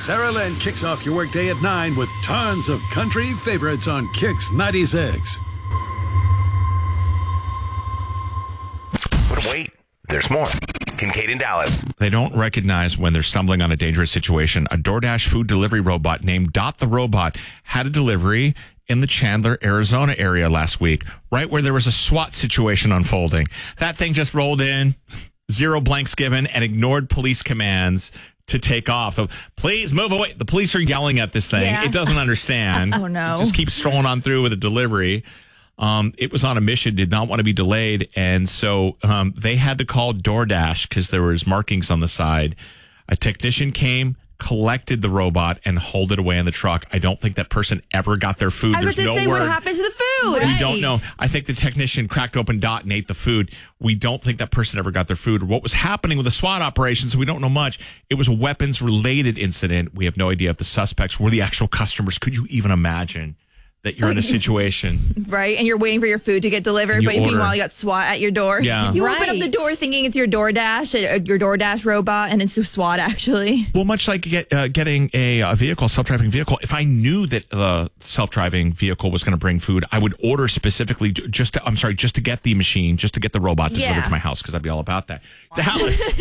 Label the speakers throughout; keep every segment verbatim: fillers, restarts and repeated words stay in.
Speaker 1: Sarah Lynn kicks off your workday at nine with tons of country favorites on Kix ninety-six.
Speaker 2: But wait, there's more. Kincaid and Dallas.
Speaker 3: They don't recognize when they're stumbling on a dangerous situation. A DoorDash food delivery robot named Dot the Robot had a delivery in the Chandler, Arizona area last week, right where there was a SWAT situation unfolding. That thing just rolled in, zero blanks given, and ignored police commands to take off. So, please move away. The police are yelling at this thing.
Speaker 4: Yeah.
Speaker 3: It doesn't understand.
Speaker 4: Oh, no.
Speaker 3: It just keeps strolling on through with a delivery. Um, it was on a mission, did not want to be delayed. And so um, they had to call DoorDash because there was markings on the side. A technician came, collected the robot, and hauled it away in the truck. I don't think that person ever got their food.
Speaker 4: I was
Speaker 3: There's
Speaker 4: going to
Speaker 3: no
Speaker 4: say,
Speaker 3: word.
Speaker 4: what happens to the food?
Speaker 3: We don't know. I think the technician cracked open Dot and ate the food. We don't think that person ever got their food. What was happening with the SWAT operations, we don't know much. It was a weapons-related incident. We have no idea if the suspects were the actual customers. Could you even imagine that you're in a situation?
Speaker 4: Right, and you're waiting for your food to get delivered,
Speaker 3: You
Speaker 4: but
Speaker 3: order.
Speaker 4: meanwhile you got SWAT at your door.
Speaker 3: Yeah.
Speaker 4: You
Speaker 5: Right.
Speaker 4: open up the door thinking it's your DoorDash, uh, your DoorDash robot, and it's the SWAT actually.
Speaker 3: Well, much like get, uh, getting a, a vehicle, self-driving vehicle, if I knew that the self-driving vehicle was going to bring food, I would order specifically j- just to, I'm sorry, just to get the machine, just to get the robot to
Speaker 4: Yeah.
Speaker 3: deliver to my house, because I'd be all about that. Dallas.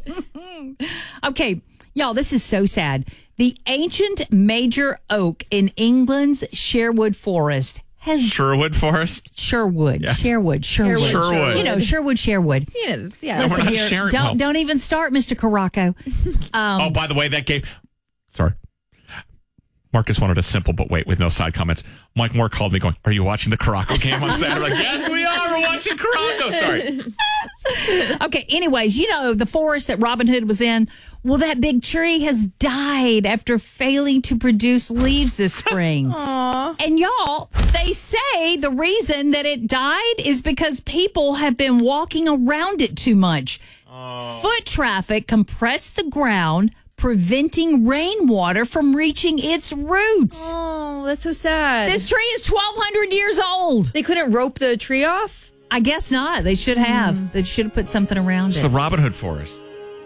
Speaker 5: Okay, y'all, this is so sad. The ancient major oak in England's Sherwood Forest has
Speaker 3: Sherwood Forest.
Speaker 5: Sherwood,
Speaker 3: Yes.
Speaker 5: Sherwood, Sherwood,
Speaker 3: Sherwood.
Speaker 5: You know, Sherwood, Sherwood.
Speaker 4: You know, yeah.
Speaker 3: we're
Speaker 5: Listen
Speaker 3: not
Speaker 5: here,
Speaker 3: sharing-
Speaker 5: don't
Speaker 3: well-
Speaker 5: don't even start, Mister Caraco. Um,
Speaker 3: Oh, by the way, that game. Sorry. Marcus wanted a simple, but wait, with no side comments. Mike Moore called me going, "Are you watching the Caraco game on Saturday?" I'm like, yes, we are. We're watching Caraco. Sorry.
Speaker 5: Okay, anyways, you know, the forest that Robin Hood was in, well, that big tree has died after failing to produce leaves this spring.
Speaker 4: Aww.
Speaker 5: And y'all, they say the reason that it died is because people have been walking around it too much. Foot traffic compressed the ground, preventing rainwater from reaching its roots.
Speaker 4: Oh, that's so sad.
Speaker 5: This tree is twelve hundred years old.
Speaker 4: They couldn't rope the tree off?
Speaker 5: I guess not. They should have.
Speaker 4: Mm.
Speaker 5: They should have put something around
Speaker 3: It's
Speaker 5: it.
Speaker 3: the Robin Hood Forest.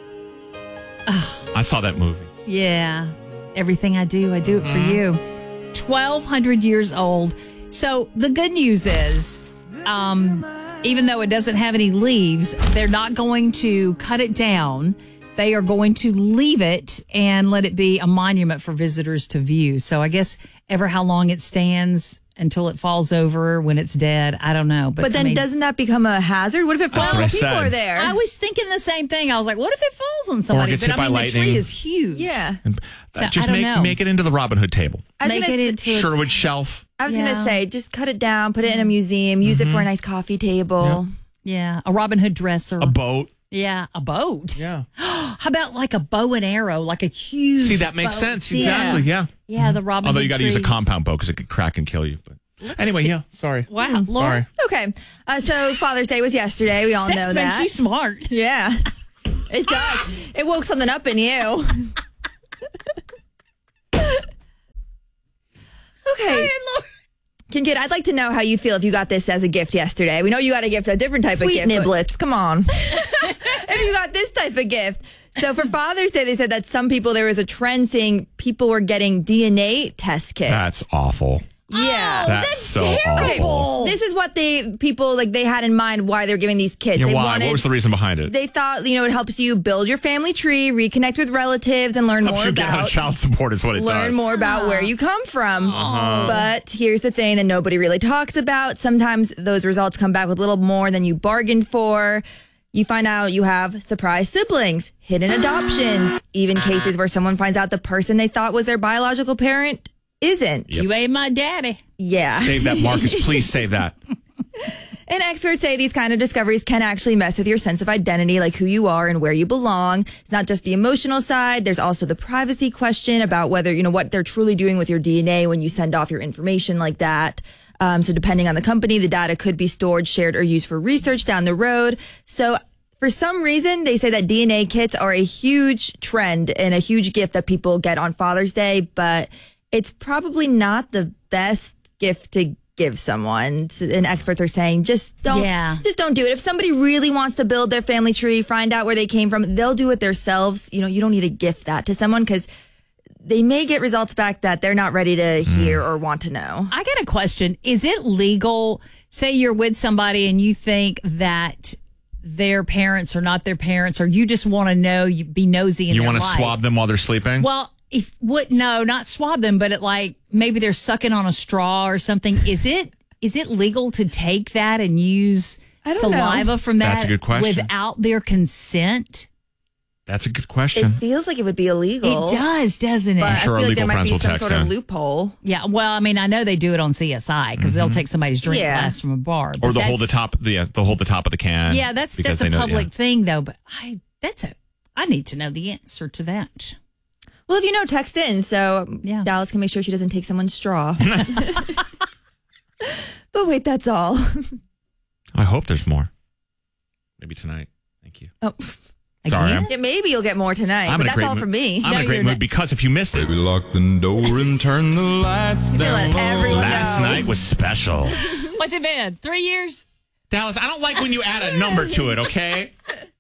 Speaker 3: I saw that movie.
Speaker 5: Yeah. Everything I do, I do it for you. twelve hundred years old. So the good news is, um, even though it doesn't have any leaves, they're not going to cut it down. They are going to leave it and let it be a monument for visitors to view. So I guess ever how long it stands until it falls over when it's dead, I don't know. But,
Speaker 4: But then
Speaker 5: I mean,
Speaker 4: doesn't that become a hazard? What if it falls
Speaker 3: That's what
Speaker 4: while
Speaker 3: I
Speaker 4: people
Speaker 3: said.
Speaker 4: are there?
Speaker 5: I was thinking the same thing. I was like, what if it falls on somebody?
Speaker 3: gets
Speaker 5: But
Speaker 3: hit
Speaker 5: I
Speaker 3: by
Speaker 5: mean, the
Speaker 3: lightning.
Speaker 5: tree is huge.
Speaker 4: yeah.
Speaker 3: And, uh,
Speaker 5: So,
Speaker 3: just
Speaker 5: I don't
Speaker 3: make
Speaker 5: know.
Speaker 3: make it into the Robin Hood table.
Speaker 4: I was
Speaker 5: Make
Speaker 4: gonna
Speaker 5: it
Speaker 4: s-
Speaker 5: into
Speaker 3: Sherwood shelf.
Speaker 4: I was
Speaker 5: Yeah.
Speaker 4: going to say, just cut it down, put it in a museum, use it for a nice coffee table.
Speaker 5: Yeah, a Robin Hood dresser.
Speaker 3: A boat.
Speaker 5: Yeah, a boat.
Speaker 3: Yeah.
Speaker 5: How about like a bow and arrow, like a huge
Speaker 3: See, that makes
Speaker 5: boat?
Speaker 3: sense.
Speaker 5: See?
Speaker 3: Exactly. Yeah.
Speaker 5: Yeah, the Robin
Speaker 3: Although
Speaker 5: Hood
Speaker 3: you got to use a
Speaker 5: tree.
Speaker 3: compound bow because it could crack and kill you. But anyway, yeah. Sorry.
Speaker 5: Wow, Lord.
Speaker 3: Sorry.
Speaker 4: Okay. Uh, so Father's Day was yesterday. We all
Speaker 5: Sex
Speaker 4: know
Speaker 5: makes
Speaker 4: that.
Speaker 5: you smart.
Speaker 4: Yeah. It does. It woke something up in you. Okay. Kincaid, I'd like to know how you feel if you got this as a gift yesterday. We know you got a gift, a different type
Speaker 6: Sweet
Speaker 4: of gift.
Speaker 6: niblets, come on.
Speaker 4: If you got this type of gift. So for Father's Day, they said that some people, there was a trend saying people were getting D N A test kits.
Speaker 3: That's awful.
Speaker 4: Yeah.
Speaker 5: Oh,
Speaker 3: That's,
Speaker 5: that's
Speaker 3: so
Speaker 5: terrible.
Speaker 3: awful.
Speaker 4: This is what they people like they had in mind why they're giving these kits.
Speaker 3: Yeah,
Speaker 4: they
Speaker 3: why?
Speaker 4: wanted
Speaker 3: What was the reason behind it?
Speaker 4: they thought, you know, it helps you build your family tree, reconnect with relatives, and learn
Speaker 3: Helps
Speaker 4: more
Speaker 3: you get out
Speaker 4: about
Speaker 3: of child support is what it
Speaker 4: learn
Speaker 3: does.
Speaker 4: more about where you come from. But here's the thing that nobody really talks about. Sometimes those results come back with a little more than you bargained for. You find out you have surprise siblings, hidden adoptions, even cases where someone finds out the person they thought was their biological parent isn't.
Speaker 5: You ain't my daddy.
Speaker 4: Yeah.
Speaker 3: Save that, Marcus. Please save that.
Speaker 4: And experts say these kind of discoveries can actually mess with your sense of identity, like who you are and where you belong. It's not just the emotional side. There's also the privacy question about whether, you know, what they're truly doing with your D N A when you send off your information like that. Um, so depending on the company, the data could be stored, shared, or used for research down the road. So for some reason, they say that D N A kits are a huge trend and a huge gift that people get on Father's Day, but it's probably not the best gift to give someone. And experts are saying just don't,
Speaker 5: Yeah.
Speaker 4: just don't do it. If somebody really wants to build their family tree, find out where they came from, they'll do it themselves. You know, you don't need to gift that to someone because they may get results back that they're not ready to hear mm. or want to know.
Speaker 5: I got a question. Is it legal? Say you're with somebody and you think that their parents are not their parents, or you just want to know, you be nosy in
Speaker 3: you
Speaker 5: their
Speaker 3: want to
Speaker 5: life.
Speaker 3: swab them while they're sleeping?
Speaker 5: Well, if what? No, not swab them, but it like maybe they're sucking on a straw or something. Is it is it legal to take that and use saliva
Speaker 4: know.
Speaker 5: from that
Speaker 3: That's a good question.
Speaker 5: without their consent?
Speaker 3: That's a good question.
Speaker 4: It feels like it would be illegal.
Speaker 5: It does, doesn't it?
Speaker 4: But
Speaker 3: sure
Speaker 4: I feel
Speaker 3: our
Speaker 4: like there
Speaker 3: legal
Speaker 4: might be
Speaker 3: friends
Speaker 4: some
Speaker 3: will
Speaker 4: sort
Speaker 3: text
Speaker 4: of
Speaker 3: in.
Speaker 4: loophole.
Speaker 5: Yeah, well, I mean, I know they do it on C S I because mm-hmm. they'll take somebody's drink
Speaker 4: yeah.
Speaker 5: glass from a bar.
Speaker 3: Or they'll hold the top, the, uh, they'll hold the top of the can.
Speaker 5: Yeah, that's that's a
Speaker 3: know,
Speaker 5: public
Speaker 3: yeah.
Speaker 5: thing, though. But I that's a I need to know the answer to that.
Speaker 4: Well, if you know, text in so
Speaker 5: yeah.
Speaker 4: Dallas can make sure she doesn't take someone's straw. But wait, that's all.
Speaker 3: I hope there's more. Maybe tonight. Thank you.
Speaker 4: Oh.
Speaker 3: Sorry, I'm,
Speaker 4: yeah, maybe you'll get more tonight,
Speaker 3: I'm
Speaker 4: but
Speaker 3: in a
Speaker 4: that's
Speaker 3: great
Speaker 4: all
Speaker 3: mood.
Speaker 4: for me.
Speaker 3: I'm
Speaker 5: No,
Speaker 3: in a great
Speaker 5: you're
Speaker 3: mood
Speaker 5: not.
Speaker 3: because if you missed it,
Speaker 6: Baby, lock the door and turn the lights
Speaker 4: He's
Speaker 6: down
Speaker 4: gonna let
Speaker 6: low.
Speaker 4: everyone
Speaker 3: last
Speaker 4: know.
Speaker 3: night was special.
Speaker 5: What's it been? Three years?
Speaker 3: Dallas, I don't like when you add a number to it, okay?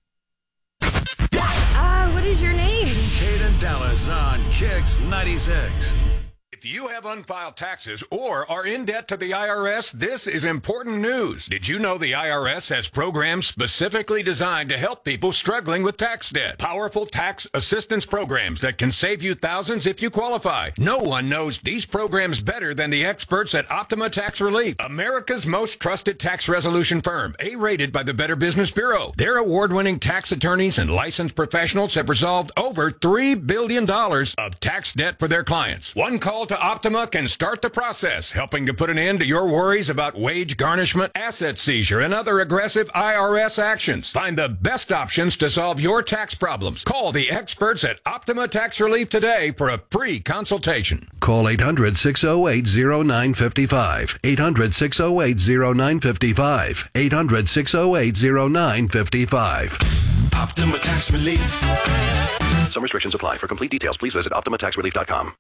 Speaker 7: Ah, what is your name?
Speaker 1: Kate and Dallas on Kicks ninety-six.
Speaker 8: If you have unfiled taxes or are in debt to the I R S, this is important news. Did you know the I R S has programs specifically designed to help people struggling with tax debt? Powerful tax assistance programs that can save you thousands if you qualify. No one knows these programs better than the experts at Optima Tax Relief, America's most trusted tax resolution firm, A-rated by the Better Business Bureau. Their award-winning tax attorneys and licensed professionals have resolved over three billion dollars of tax debt for their clients. One call to Optima can start the process, helping to put an end to your worries about wage garnishment, asset seizure, and other aggressive I R S actions. Find the best options to solve your tax problems. Call the experts at Optima Tax Relief today for a free consultation.
Speaker 1: Call eight hundred, six oh eight, oh nine five five. eight hundred, six oh eight, oh nine five five. eight hundred, six oh eight, oh nine five five.
Speaker 9: Optima Tax Relief. Some restrictions apply. For complete details, please visit optima tax relief dot com.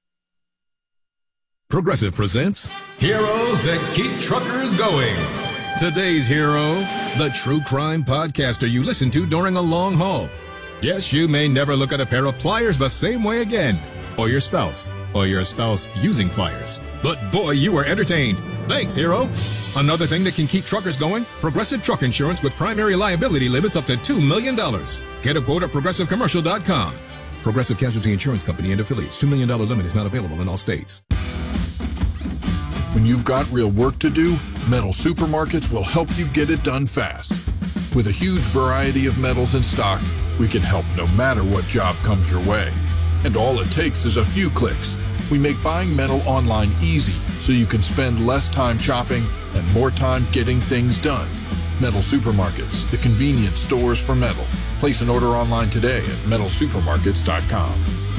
Speaker 10: Progressive presents Heroes That Keep Truckers Going. Today's hero, the true crime podcaster you listen to during a long haul. Yes, you may never look at a pair of pliers the same way again, or your spouse, or your spouse using pliers. But boy, you were entertained. Thanks, hero. Another thing that can keep truckers going, Progressive Truck Insurance with primary liability limits up to two million dollars. Get a quote at progressive commercial dot com. Progressive Casualty Insurance Company and affiliates. two million dollars limit is not available in all states.
Speaker 11: When you've got real work to do, Metal Supermarkets will help you get it done fast. With a huge variety of metals in stock, we can help no matter what job comes your way. And all it takes is a few clicks. We make buying metal online easy so you can spend less time shopping and more time getting things done. Metal Supermarkets, the convenient stores for metal. Place an order online today at metal supermarkets dot com.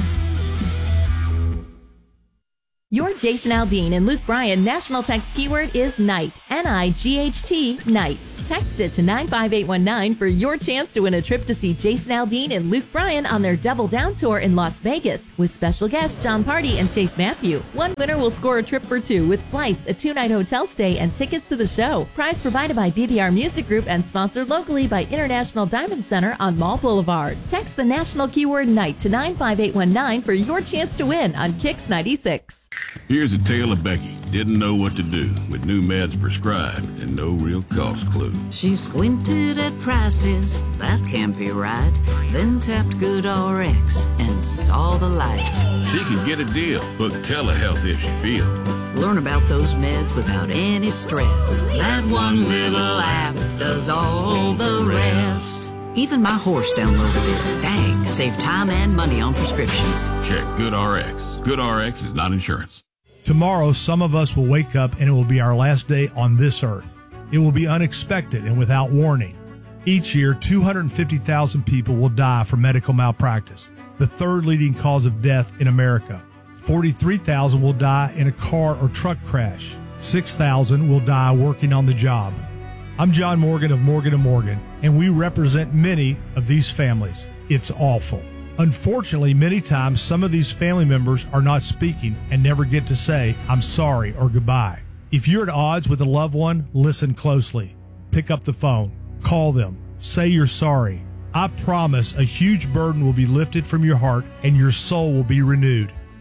Speaker 12: Your Jason Aldean and Luke Bryan national text keyword is NIGHT, N I G H T, NIGHT. Text it to nine five eight one nine for your chance to win a trip to see Jason Aldean and Luke Bryan on their Double Down Tour in Las Vegas with special guests John Party and Chase Matthew. One winner will score a trip for two with flights, a two-night hotel stay, and tickets to the show. Prize provided by B B R Music Group and sponsored locally by International Diamond Center on Mall Boulevard. Text the national keyword NIGHT to nine five eight one nine for your chance to win on Kicks ninety-six.
Speaker 13: Here's a tale of Becky. Didn't know what to do with new meds prescribed and no real cost clue.
Speaker 14: She squinted at prices, that can't be right. Then tapped GoodRx and saw the light.
Speaker 13: She could get a deal. Book telehealth if she feel.
Speaker 14: Learn about those meds without any stress. That one little app does all the rest. Even my horse downloaded it. Dang, save time and money on prescriptions.
Speaker 13: Check GoodRx. GoodRx is not insurance.
Speaker 15: Tomorrow, some of us will wake up and it will be our last day on this earth. It will be unexpected and without warning. Each year, two hundred fifty thousand people will die from medical malpractice, the third leading cause of death in America. forty-three thousand will die in a car or truck crash. six thousand will die working on the job. I'm John Morgan of Morgan and Morgan, and we represent many of these families. It's awful. Unfortunately, many times some of these family members are not speaking and never get to say, I'm sorry or goodbye. If you're at odds with a loved one, listen closely. Pick up the phone. Call them. Say you're sorry. I promise a huge burden will be lifted from your heart and your soul will be renewed.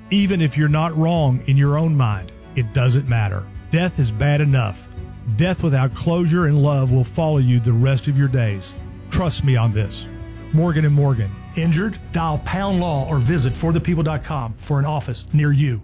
Speaker 15: Even if you're not wrong in your own mind, it doesn't matter. Death is bad enough. Death without closure and love will follow you the rest of your days. Trust me on this. Morgan and Morgan. Injured? Dial pound law or visit for the people dot com for an office near you.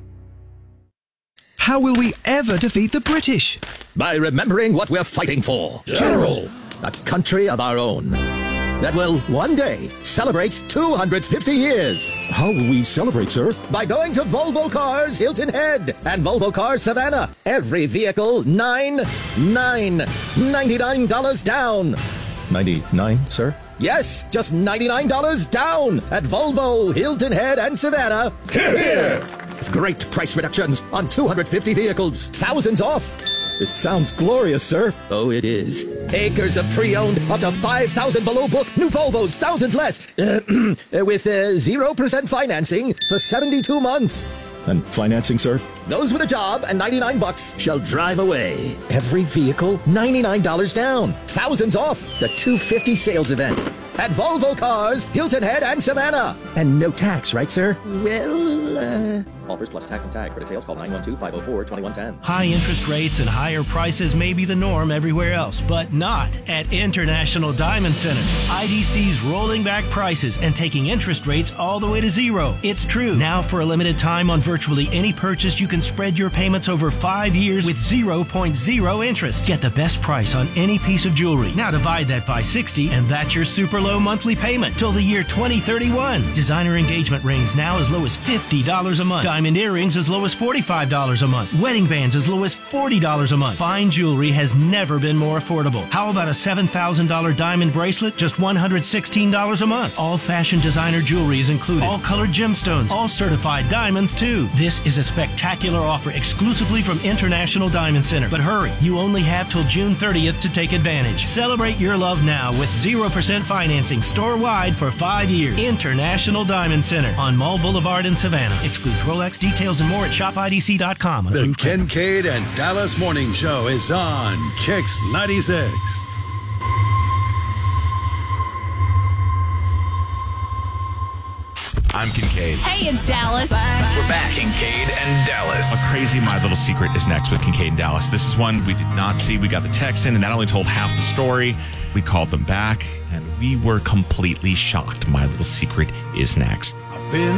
Speaker 7: How will we ever defeat the British?
Speaker 16: By remembering what we're fighting for. General. A country of our own. That will one day celebrate two hundred fifty years.
Speaker 17: How will we celebrate, sir?
Speaker 16: By going to Volvo Cars Hilton Head and Volvo Cars Savannah. Every vehicle, nine, nine, ninety-nine dollars down.
Speaker 17: ninety-nine, sir?
Speaker 16: Yes, just ninety-nine dollars down at Volvo, Hilton Head, and Savannah. Hear, hear! Great price reductions on two hundred fifty vehicles. Thousands off.
Speaker 17: It sounds glorious, sir.
Speaker 16: Oh, it is. Acres of pre-owned, up to five thousand below book. New Volvos, thousands less. Uh, with uh, zero percent financing for seventy-two months.
Speaker 17: And financing, sir?
Speaker 16: Those with a job and ninety-nine bucks shall drive away. Every vehicle, ninety-nine dollars down. Thousands off. The two fifty sales event. At Volvo Cars, Hilton Head, and Savannah. And no tax, right, sir? Well, uh... Offers plus tax and tag. For details, call nine one two, five oh four, two one one zero.
Speaker 18: High interest rates and higher prices may be the norm everywhere else, but not at International Diamond Center. I D C's rolling back prices and taking interest rates all the way to zero. It's true. Now, for a limited time on virtually any purchase, you can spread your payments over five years with zero point zero interest. Get the best price on any piece of jewelry. Now divide that by sixty, and that's your super low monthly payment till the year twenty thirty-one. Designer engagement rings now as low as fifty dollars a month. Diamond earrings as low as forty-five dollars a month. Wedding bands as low as forty dollars a month. Fine jewelry has never been more affordable. How about a seven thousand dollars diamond bracelet, just one hundred sixteen dollars a month? All fashion designer jewelry is included. All colored gemstones. All certified diamonds, too. This is a spectacular offer exclusively from International Diamond Center. But hurry, you only have till June thirtieth to take advantage. Celebrate your love now with zero percent financing store-wide for five years. International Diamond Center on Mall Boulevard in Savannah. Excludes Rolex. Details and more at shop I D C dot com.
Speaker 19: The Kincaid and Dallas Morning Show is on Kix ninety-six.
Speaker 2: I'm Kincaid.
Speaker 5: Hey, it's Dallas.
Speaker 2: We're back. Kincaid and Dallas.
Speaker 3: A crazy My Little Secret is next with Kincaid and Dallas. This is one we did not see. We got the text in, and that only told half the story. We called them back, and we were completely shocked. My Little Secret is next.
Speaker 19: I've been